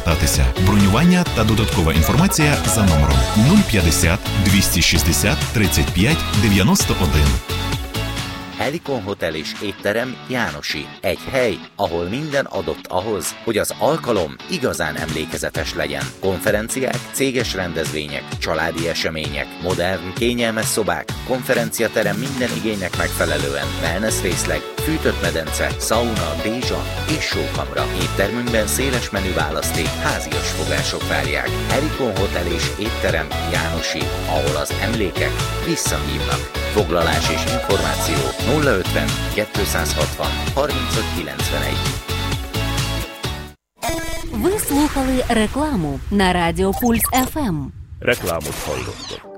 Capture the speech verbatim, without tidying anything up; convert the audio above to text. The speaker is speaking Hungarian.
звертатися. Бронювання та додаткова інформація за номером нуль п'ятдесят двісті шістдесят тридцять п'ять дев'яносто один. Helikon Hotel és étterem Jánosi. Egy hely, ahol minden adott ahhoz, hogy az alkalom igazán emlékezetes legyen. Konferenciák, céges rendezvények, családi események, modern, kényelmes szobák, konferenciaterem minden igénynek megfelelően, wellness részleg, fűtött medence, szauna, dézsa és sókamra. Éttermünkben széles menü választék, házias fogások várják. Helikon Hotel és étterem Jánosi, ahol az emlékek visszahívnak. Foglalás és információ nulla ötven kétszázhatvan harmincöt kilencvenegy. Ви слухали рекламу на Радіо Пульс еф ем. Reklámot hallottak.